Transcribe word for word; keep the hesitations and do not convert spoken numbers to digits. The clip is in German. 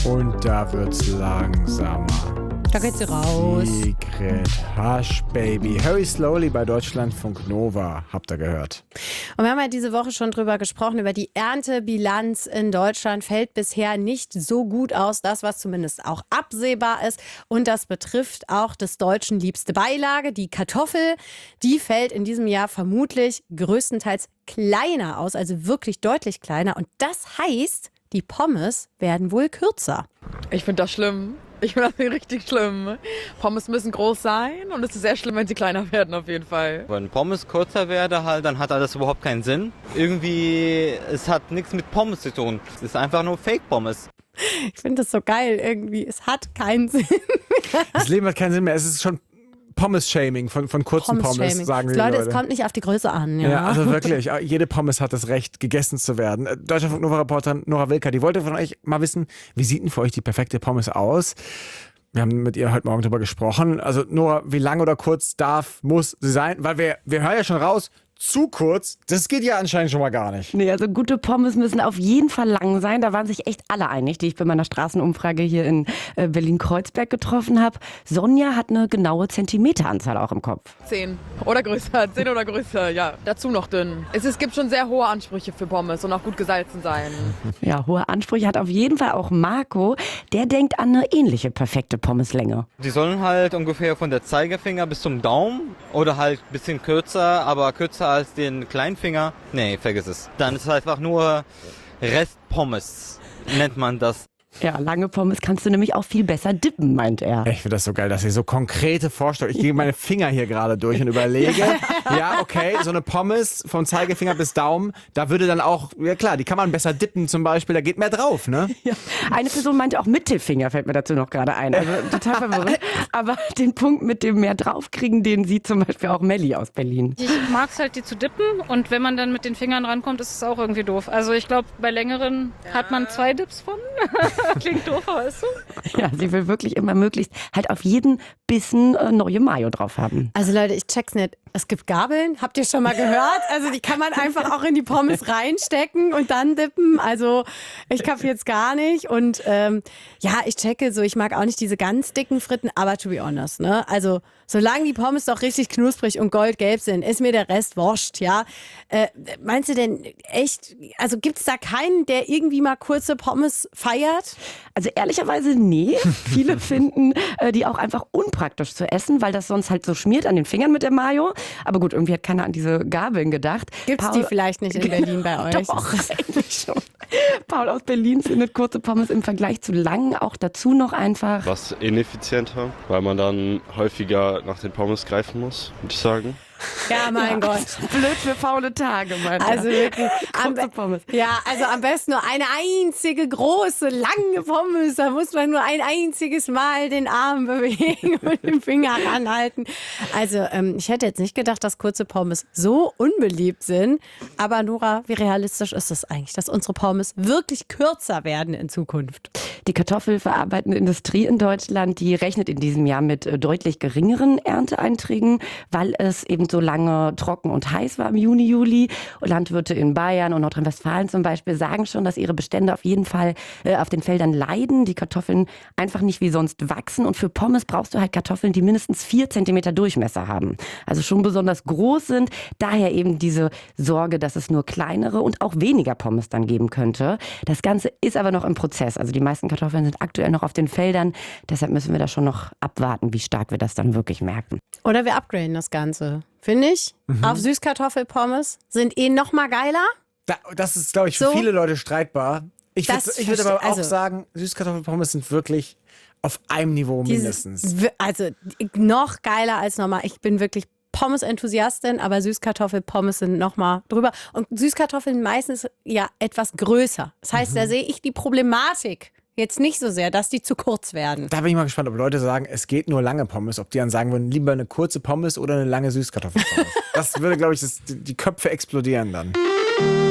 Und da wird's langsamer. Da geht sie raus. Secret Hush Baby. Hurry Slowly bei Deutschlandfunk Nova. Habt ihr gehört. Und wir haben ja diese Woche schon drüber gesprochen, über die Erntebilanz in Deutschland. Fällt bisher nicht so gut aus. Das, was zumindest auch absehbar ist. Und das betrifft auch des Deutschen liebste Beilage, die Kartoffel. Die fällt in diesem Jahr vermutlich größtenteils kleiner aus, also wirklich deutlich kleiner. Und das heißt, die Pommes werden wohl kürzer. Ich finde das schlimm. Ich finde das richtig schlimm. Pommes müssen groß sein und es ist sehr schlimm, wenn sie kleiner werden auf jeden Fall. Wenn Pommes kürzer werden, halt, dann hat das überhaupt keinen Sinn. Irgendwie, es hat nichts mit Pommes zu tun. Es ist einfach nur Fake-Pommes. Ich finde das so geil irgendwie. Es hat keinen Sinn. Das Leben hat keinen Sinn mehr. Es ist schon Pommes-Shaming von, von kurzen Pommes, Pommes-Shaming. sagen die Leute, Leute. es kommt nicht auf die Größe an. Ja, Ja, also wirklich, jede Pommes hat das Recht, gegessen zu werden. Deutschlandfunk Nova-Reporterin Nora Wilker, die wollte von euch mal wissen, wie sieht denn für euch die perfekte Pommes aus? Wir haben mit ihr heute Morgen darüber gesprochen. Also Nora, wie lang oder kurz darf, muss sie sein? Weil wir, wir hören ja schon raus, zu kurz, das geht ja anscheinend schon mal gar nicht. Nee, also gute Pommes müssen auf jeden Fall lang sein. Da waren sich echt alle einig, die ich bei meiner Straßenumfrage hier in äh, Berlin-Kreuzberg getroffen habe. Sonja hat eine genaue Zentimeteranzahl auch im Kopf. Zehn oder größer, zehn oder größer, ja. Dazu noch dünn. Es, es gibt schon sehr hohe Ansprüche für Pommes und auch gut gesalzen sein. Ja, hohe Ansprüche hat auf jeden Fall auch Marco. Der denkt an eine ähnliche perfekte Pommeslänge. Die sollen halt ungefähr von der Zeigefinger bis zum Daumen oder halt ein bisschen kürzer, aber kürzer als den Kleinfinger. Nee, vergiss es. Dann ist es einfach nur Restpommes, nennt man das. Ja, lange Pommes kannst du nämlich auch viel besser dippen, meint er. Ich finde das so geil, dass ihr so konkrete Vorstellungen. Ich gehe meine Finger hier gerade durch und überlege, ja, okay, so eine Pommes vom Zeigefinger bis Daumen, da würde dann auch, ja klar, die kann man besser dippen zum Beispiel, da geht mehr drauf, ne? Ja. Eine Person meinte auch Mittelfinger, fällt mir dazu noch gerade ein. Also total verwirrend. Aber den Punkt mit dem mehr draufkriegen, den sieht zum Beispiel auch Melli aus Berlin. Ich mag es halt, die zu dippen und wenn man dann mit den Fingern rankommt, ist es auch irgendwie doof. Also ich glaube, bei längeren hat man zwei Dips von. Klingt doof, weißt du? Ja, sie will wirklich immer möglichst halt auf jeden Bissen äh, neue Mayo drauf haben. Also Leute, ich check's nicht. Es gibt Gabeln, habt ihr schon mal gehört? Also die kann man einfach auch in die Pommes reinstecken und dann dippen. Also ich kapiere jetzt gar nicht. Und ähm, ja, ich checke so, ich mag auch nicht diese ganz dicken Fritten, aber to be honest, ne? Also solange die Pommes doch richtig knusprig und goldgelb sind, ist mir der Rest wurscht, ja? Äh, meinst du denn echt, also gibt's da keinen, der irgendwie mal kurze Pommes feiert? Also ehrlicherweise nee. Viele finden äh, die auch einfach unpraktisch zu essen, weil das sonst halt so schmiert an den Fingern mit der Mayo. Aber gut, irgendwie hat keiner an diese Gabeln gedacht. Gibt's Paul, die vielleicht nicht in Berlin bei euch? Doch, eigentlich schon. Paul aus Berlin findet kurze Pommes im Vergleich zu langen auch dazu noch einfach. Was ineffizienter, weil man dann häufiger nach den Pommes greifen muss, würde ich sagen. Ja, mein Gott. Blöd für faule Tage, mein Also wirklich. Am, Kurze Pommes. ja, also am besten nur eine einzige große, lange Pommes. Da muss man nur ein einziges Mal den Arm bewegen und den Finger ranhalten. Also ähm, ich hätte jetzt nicht gedacht, dass kurze Pommes so unbeliebt sind. Aber Nora, wie realistisch ist es eigentlich, dass unsere Pommes wirklich kürzer werden in Zukunft? Die kartoffelverarbeitende Industrie in Deutschland, die rechnet in diesem Jahr mit äh, deutlich geringeren Ernteeinträgen, weil es eben so lange trocken und heiß war im Juni, Juli. Und Landwirte in Bayern und Nordrhein-Westfalen zum Beispiel sagen schon, dass ihre Bestände auf jeden Fall äh, auf den Feldern leiden. Die Kartoffeln einfach nicht wie sonst wachsen. Und für Pommes brauchst du halt Kartoffeln, die mindestens vier Zentimeter Durchmesser haben. Also schon besonders groß sind. Daher eben diese Sorge, dass es nur kleinere und auch weniger Pommes dann geben könnte. Das Ganze ist aber noch im Prozess. Also die meisten Kartoffeln sind aktuell noch auf den Feldern. Deshalb müssen wir da schon noch abwarten, wie stark wir das dann wirklich merken. Oder wir upgraden das Ganze. Finde ich. Mhm. Auf Süßkartoffelpommes sind eh noch mal geiler. Da, das ist, glaube ich, für So. viele Leute streitbar. Ich würde Das ich würd verste- aber auch also- sagen, Süßkartoffelpommes sind wirklich auf einem Niveau mindestens. Dieses, w- also noch geiler als normal. Ich bin wirklich Pommes-Enthusiastin, aber Süßkartoffelpommes sind noch mal drüber. Und Süßkartoffeln meistens ja etwas größer. Das heißt, da sehe ich die Problematik jetzt nicht so sehr, dass die zu kurz werden. Da bin ich mal gespannt, ob Leute sagen, es geht nur lange Pommes, ob die dann sagen würden, lieber eine kurze Pommes oder eine lange Süßkartoffelpommes. Das würde, glaube ich, das, die Köpfe explodieren dann.